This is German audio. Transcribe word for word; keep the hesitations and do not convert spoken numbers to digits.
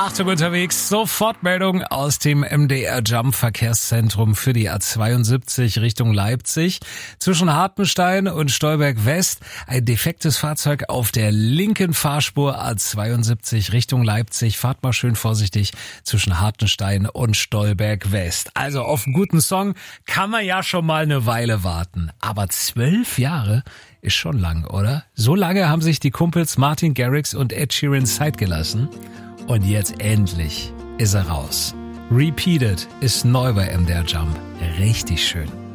Achtung unterwegs, Sofortmeldung aus dem M D R Jump Verkehrszentrum für die A zweiundsiebzig Richtung Leipzig. Zwischen Hartenstein und Stolberg West ein defektes Fahrzeug auf der linken Fahrspur A zweiundsiebzig Richtung Leipzig. Fahrt mal schön vorsichtig zwischen Hartenstein und Stolberg West. Also auf einen guten Song kann man ja schon mal eine Weile warten. Aber zwölf Jahre ist schon lang, oder? So lange haben sich die Kumpels Martin Garrix und Ed Sheeran Zeit gelassen. Und jetzt endlich ist er raus. Repeated ist neu bei M D R Jump. Richtig schön.